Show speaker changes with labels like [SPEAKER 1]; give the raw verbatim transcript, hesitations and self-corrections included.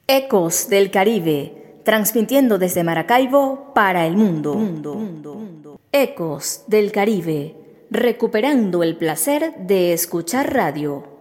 [SPEAKER 1] Ecos del Caribe, transmitiendo desde Maracaibo para el mundo. Mundo, mundo, mundo. Ecos del Caribe, recuperando el placer de escuchar radio.